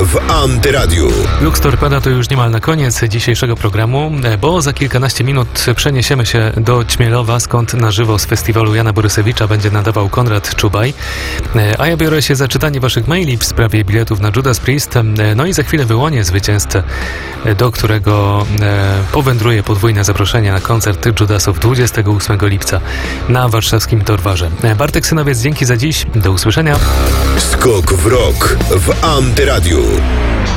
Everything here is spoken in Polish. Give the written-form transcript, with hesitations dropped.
w Antyradiu. Lux Torpeda to już niemal na koniec dzisiejszego programu, bo za kilkanaście minut przeniesiemy się do Ćmielowa, skąd na żywo z festiwalu Jana Borysewicza będzie nadawał Konrad Czubaj. A ja biorę się za czytanie waszych maili w sprawie biletów na Judas Priest. No i za chwilę wyłonię zwycięzcę, do którego powędruje podwójne zaproszenie na koncert Judasów 28 lipca na warszawskim Torwarze. Bartek Synowiec, dzięki za dziś. Do usłyszenia. Skok w rok w Antyradiu.